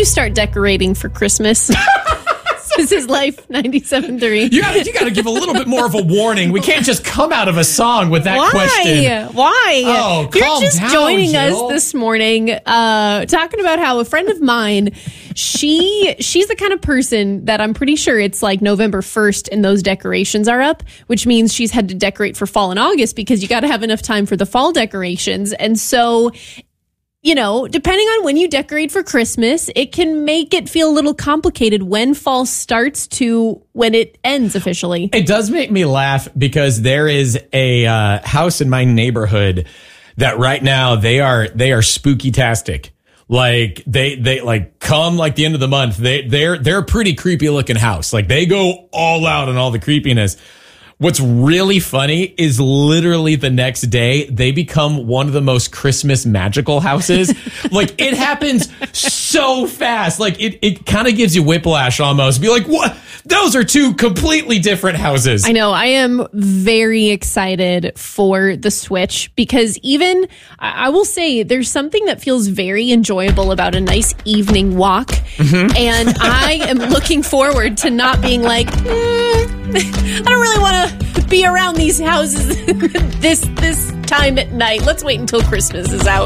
start decorating for Christmas? This is Life 97.3. You got to give a little bit more of a warning. We can't just come out of a song with that question. Why? Oh, You're calm just down, joining Jill. us this morning, talking about how a friend of mine, she's the kind of person that I'm pretty sure it's like November 1st and those decorations are up, which means she's had to decorate for fall and August because you got to have enough time for the fall decorations. And so, you know, depending on when you decorate for Christmas, it can make it feel a little complicated when fall starts to when it ends officially. It does make me laugh because there is a house in my neighborhood that right now they are spooky-tastic. Like they like come like the end of the month. They're a pretty creepy looking house. Like they go all out on all the creepiness. What's really funny is literally the next day, they become one of the most Christmas magical houses. Like, it happens so fast. Like, it kind of gives you whiplash almost. Be like, what? Those are two completely different houses. I know. I am very excited for the Switch because even, I will say, there's something that feels very enjoyable about a nice evening walk. Mm-hmm. And I am looking forward to not being like, I don't really want to be around these houses this time at night. Let's wait until Christmas is out.